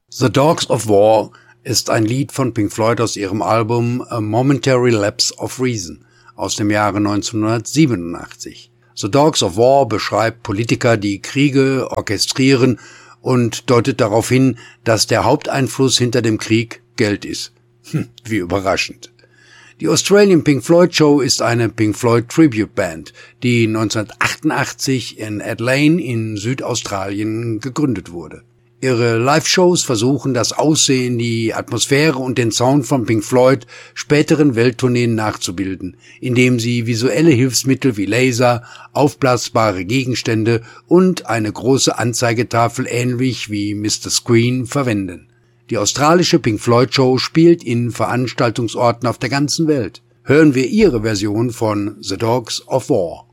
The Dogs of War ist ein Lied von Pink Floyd aus ihrem Album A Momentary Lapse of Reason aus dem Jahre 1987. The Dogs of War beschreibt Politiker, die Kriege orchestrieren und deutet darauf hin, dass der Haupteinfluss hinter dem Krieg Geld ist. Wie überraschend. Die Australian Pink Floyd Show ist eine Pink Floyd Tribute Band, die 1988 in Adelaide in Südaustralien gegründet wurde. Ihre Live-Shows versuchen das Aussehen, die Atmosphäre und den Sound von Pink Floyd späteren Welttourneen nachzubilden, indem sie visuelle Hilfsmittel wie Laser, aufblasbare Gegenstände und eine große Anzeigetafel ähnlich wie Mr. Screen verwenden. Die australische Pink Floyd Show spielt in Veranstaltungsorten auf der ganzen Welt. Hören wir ihre Version von The Dogs of War.